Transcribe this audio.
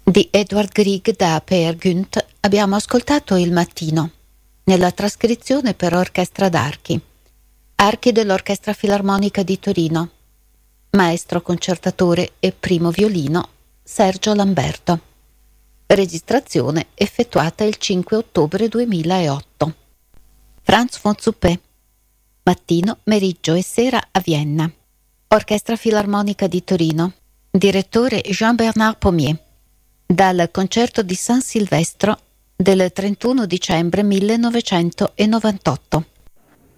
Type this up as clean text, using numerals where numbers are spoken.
Di Edvard Grieg da Peer Gynt abbiamo ascoltato Il mattino, nella trascrizione per orchestra d'archi. Archi dell'Orchestra Filarmonica di Torino. Maestro concertatore e primo violino Sergio Lamberto. Registrazione effettuata il 5 ottobre 2008. Franz von Suppé. Mattino, meriggio e sera a Vienna. Orchestra Filarmonica di Torino. Direttore Jean-Bernard Pommier. Dal concerto di San Silvestro del 31 dicembre 1998.